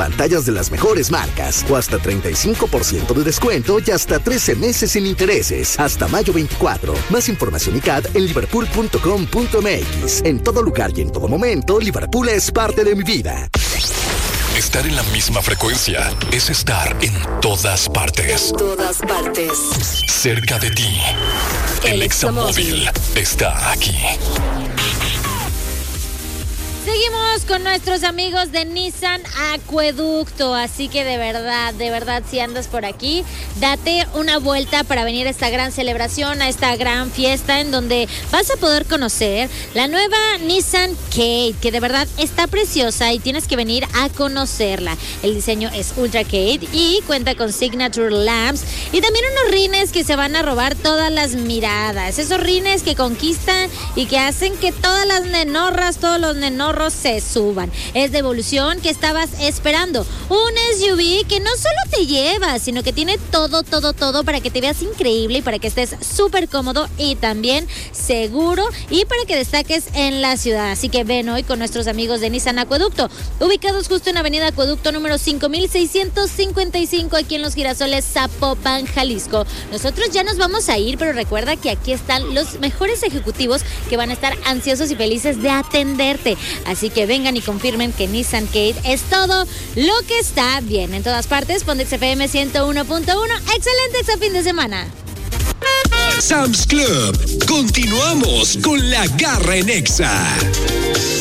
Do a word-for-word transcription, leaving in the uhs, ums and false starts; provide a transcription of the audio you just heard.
pantallas de las mejores marcas, o hasta treinta y cinco por ciento de descuento y hasta trece meses sin intereses, hasta mayo veinticuatro. Más información y C A D en liverpool punto com punto m x. En todo lugar y en todo momento, Liverpool es parte de mi vida. Estar en la misma frecuencia es estar en todas partes. En todas partes. Cerca de ti. El Examóvil está aquí. Seguimos con nuestros amigos de Nissan Acueducto, así que de verdad, de verdad, si andas por aquí, date una vuelta para venir a esta gran celebración, a esta gran fiesta en donde vas a poder conocer la nueva Nissan Kate, que de verdad está preciosa y tienes que venir a conocerla. El diseño es Ultra Kate y cuenta con Signature Lamps y también unos rines que se van a robar todas las miradas, esos rines que conquistan y que hacen que todas las nenorras, todos los nenorros se suban. Es de evolución que estabas esperando. Un S U V que no solo te lleva, sino que tiene todo, todo, todo para que te veas increíble y para que estés súper cómodo y también seguro y para que destaques en la ciudad. Así que ven hoy con nuestros amigos de Nissan Acueducto, ubicados justo en Avenida Acueducto número cinco mil seiscientos cincuenta y cinco aquí en Los Girasoles, Zapopan, Jalisco. Nosotros ya nos vamos a ir, pero recuerda que aquí están los mejores ejecutivos que van a estar ansiosos y felices de atenderte. Así que vengan y confirmen que Nissan Kate es todo lo que está bien. En todas partes, Pontex F M ciento uno punto uno. Excelente este fin de semana. Sam's Club. Continuamos con la garra en Exa.